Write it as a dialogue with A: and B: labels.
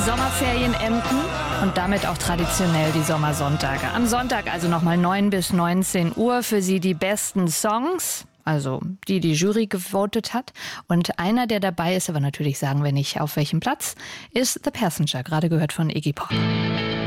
A: Sommerferien enden und damit auch traditionell die Sommersonntage. Am Sonntag also nochmal 9 bis 19 Uhr für Sie die besten Songs, also die Jury gewotet hat. Und einer, der dabei ist, aber natürlich sagen wir nicht auf welchem Platz, ist The Passenger, gerade gehört von Iggy Pop.